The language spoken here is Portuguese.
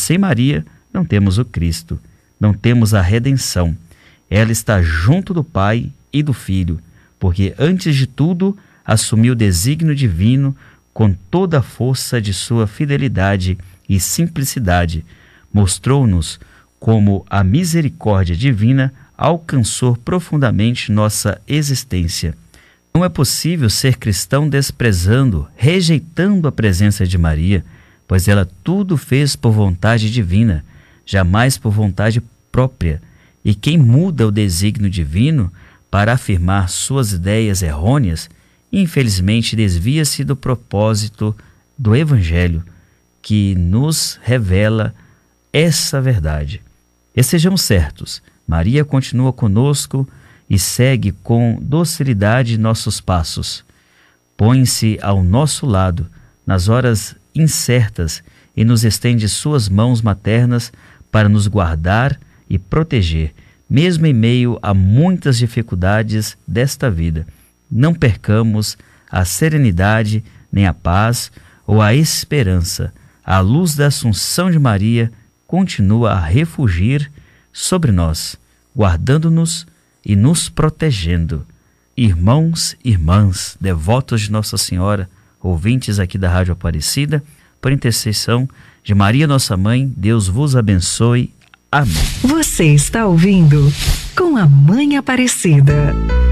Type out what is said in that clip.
sem Maria não temos o Cristo, não temos a redenção. Ela está junto do Pai e do Filho, porque antes de tudo assumiu o desígnio divino com toda a força de sua fidelidade e simplicidade. Mostrou-nos como a misericórdia divina alcançou profundamente nossa existência. Não é possível ser cristão desprezando, rejeitando a presença de Maria, pois ela tudo fez por vontade divina, jamais por vontade própria. E quem muda o desígnio divino para afirmar suas ideias errôneas, infelizmente desvia-se do propósito do Evangelho, que nos revela essa verdade. E sejamos certos, Maria continua conosco e segue com docilidade nossos passos. Põe-se ao nosso lado nas horas incertas e nos estende suas mãos maternas para nos guardar e proteger, mesmo em meio a muitas dificuldades desta vida. Não percamos a serenidade, nem a paz ou a esperança. A luz da Assunção de Maria continua a refugir sobre nós, guardando-nos e nos protegendo. Irmãos, irmãs, devotos de Nossa Senhora, ouvintes aqui da Rádio Aparecida, por intercessão de Maria, nossa mãe, Deus vos abençoe. Amém. Você está ouvindo Com a Mãe Aparecida.